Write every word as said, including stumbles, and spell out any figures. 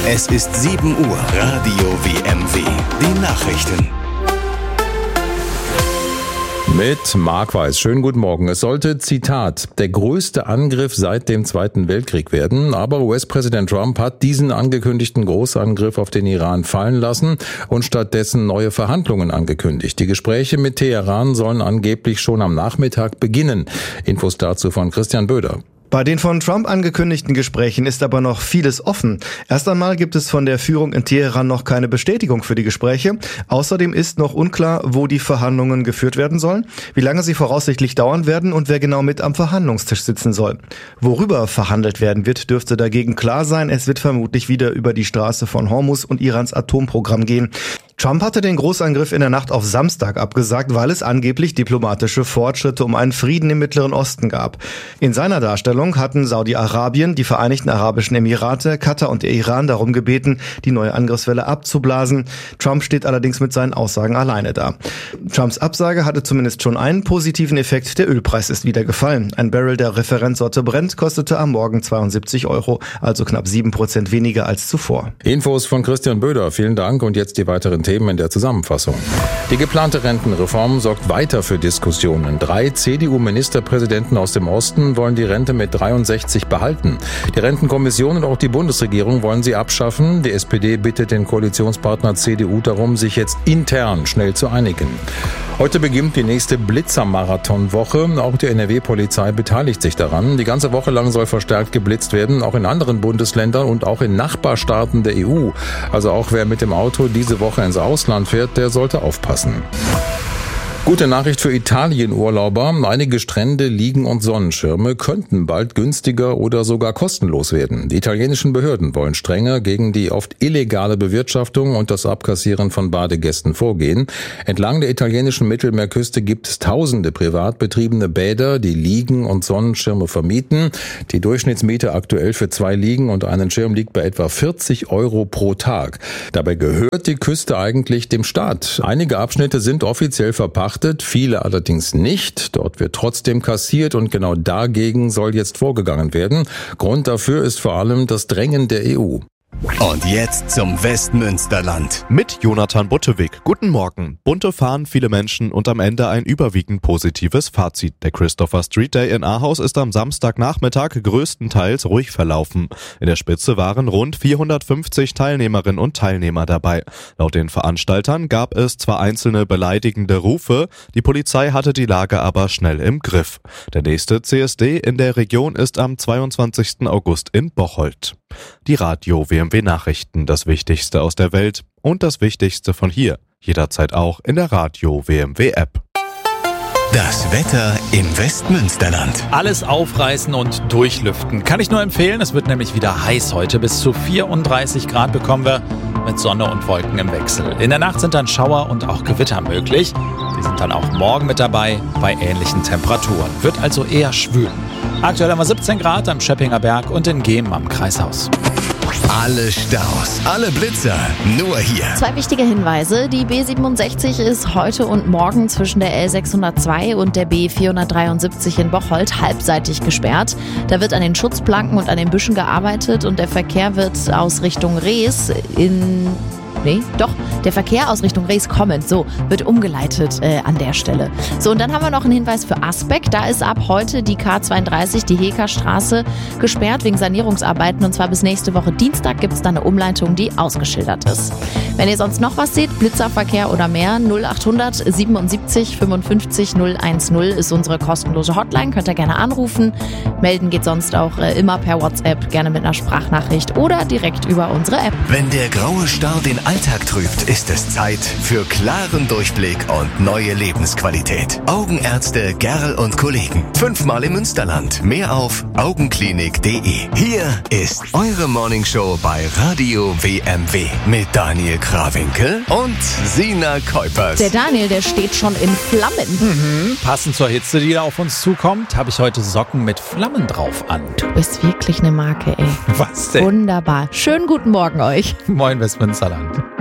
Es ist sieben Uhr. Radio W M W. Die Nachrichten. Mit Marc Weiß. Schönen guten Morgen. Es sollte, Zitat, der größte Angriff seit dem Zweiten Weltkrieg werden. Aber U S-Präsident Trump hat diesen angekündigten Großangriff auf den Iran fallen lassen und stattdessen neue Verhandlungen angekündigt. Die Gespräche mit Teheran sollen angeblich schon am Nachmittag beginnen. Infos dazu von Christian Böder. Bei den von Trump angekündigten Gesprächen ist aber noch vieles offen. Erst einmal gibt es von der Führung in Teheran noch keine Bestätigung für die Gespräche. Außerdem ist noch unklar, wo die Verhandlungen geführt werden sollen, wie lange sie voraussichtlich dauern werden und wer genau mit am Verhandlungstisch sitzen soll. Worüber verhandelt werden wird, dürfte dagegen klar sein. Es wird vermutlich wieder über die Straße von Hormuz und Irans Atomprogramm gehen. Trump hatte den Großangriff in der Nacht auf Samstag abgesagt, weil es angeblich diplomatische Fortschritte um einen Frieden im Mittleren Osten gab. In seiner Darstellung hatten Saudi-Arabien, die Vereinigten Arabischen Emirate, Katar und der Iran darum gebeten, die neue Angriffswelle abzublasen. Trump steht allerdings mit seinen Aussagen alleine da. Trumps Absage hatte zumindest schon einen positiven Effekt. Der Ölpreis ist wieder gefallen. Ein Barrel der Referenzsorte Brent kostete am Morgen zweiundsiebzig Euro, also knapp sieben Prozent weniger als zuvor. Infos von Christian Böder. Vielen Dank und jetzt die weiteren Themen in der Zusammenfassung. Die geplante Rentenreform sorgt weiter für Diskussionen. Drei C D U-Ministerpräsidenten aus dem Osten wollen die Rente mit dreiundsechzig behalten. Die Rentenkommission und auch die Bundesregierung wollen sie abschaffen. Die S P D bittet den Koalitionspartner C D U darum, sich jetzt intern schnell zu einigen. Heute beginnt die nächste Blitzer-Marathon-Woche. Auch die N R W-Polizei beteiligt sich daran. Die ganze Woche lang soll verstärkt geblitzt werden, auch in anderen Bundesländern und auch in Nachbarstaaten der E U. Also auch wer mit dem Auto diese Woche ins Ausland fährt, der sollte aufpassen. Gute Nachricht für Italien-Urlauber. Einige Strände, Liegen und Sonnenschirme könnten bald günstiger oder sogar kostenlos werden. Die italienischen Behörden wollen strenger gegen die oft illegale Bewirtschaftung und das Abkassieren von Badegästen vorgehen. Entlang der italienischen Mittelmeerküste gibt es tausende privat betriebene Bäder, die Liegen und Sonnenschirme vermieten. Die Durchschnittsmiete aktuell für zwei Liegen und einen Schirm liegt bei etwa vierzig Euro pro Tag. Dabei gehört die Küste eigentlich dem Staat. Einige Abschnitte sind offiziell verpachtet, viele allerdings nicht. Dort wird trotzdem kassiert und genau dagegen soll jetzt vorgegangen werden. Grund dafür ist vor allem das Drängen der E U. Und jetzt zum Westmünsterland. Mit Jonathan Buttewig. Guten Morgen. Bunte Fahnen, viele Menschen und am Ende ein überwiegend positives Fazit. Der Christopher Street Day in Ahaus ist am Samstagnachmittag größtenteils ruhig verlaufen. In der Spitze waren rund vierhundertfünfzig Teilnehmerinnen und Teilnehmer dabei. Laut den Veranstaltern gab es zwar einzelne beleidigende Rufe, die Polizei hatte die Lage aber schnell im Griff. Der nächste C S D in der Region ist am zweiundzwanzigsten August in Bocholt. Die Radio W M W Nachrichten, das Wichtigste aus der Welt und das Wichtigste von hier. Jederzeit auch in der Radio W M W App. Das Wetter im Westmünsterland. Alles aufreißen und durchlüften. Kann ich nur empfehlen. Es wird nämlich wieder heiß heute. Bis zu vierunddreißig Grad bekommen wir mit Sonne und Wolken im Wechsel. In der Nacht sind dann Schauer und auch Gewitter möglich. Die sind dann auch morgen mit dabei bei ähnlichen Temperaturen. Wird also eher schwül. Aktuell haben wir siebzehn Grad am Schöppinger Berg und in Gehm am Kreishaus. Alle Staus, alle Blitzer, nur hier. Zwei wichtige Hinweise. Die B siebenundsechzig ist heute und morgen zwischen der L sechshundertzwei und der B vierhundertdreiundsiebzig in Bocholt halbseitig gesperrt. Da wird an den Schutzplanken und an den Büschen gearbeitet und der Verkehr wird aus Richtung Rees in... Nee, doch, der Verkehr aus Richtung Rees kommend, so, wird umgeleitet äh, an der Stelle. So, und dann haben wir noch einen Hinweis für Asbeck. Da ist ab heute die K zweiunddreißig, die Hekerstraße, gesperrt wegen Sanierungsarbeiten. Und zwar bis nächste Woche Dienstag gibt es dann eine Umleitung, die ausgeschildert ist. Wenn ihr sonst noch was seht, Blitzerverkehr oder mehr, null achthundert siebenundsiebzig fünfundfünfzig null zehn ist unsere kostenlose Hotline. Könnt ihr gerne anrufen. Melden geht sonst auch äh, immer per WhatsApp, gerne mit einer Sprachnachricht oder direkt über unsere App. Wenn der graue Star den Alltag trübt, ist es Zeit für klaren Durchblick und neue Lebensqualität. Augenärzte Gerl und Kollegen. Fünfmal im Münsterland. Mehr auf augenklinik punkt de. Hier ist eure Morningshow bei Radio W M W mit Daniel Krawinkel und Sina Kuipers. Der Daniel, der steht schon in Flammen. Mhm. Passend zur Hitze, die da auf uns zukommt, habe ich heute Socken mit Flammen drauf an. Du bist wirklich eine Marke, ey. Was denn? Wunderbar. Schönen guten Morgen euch. Moin Westmünsterland.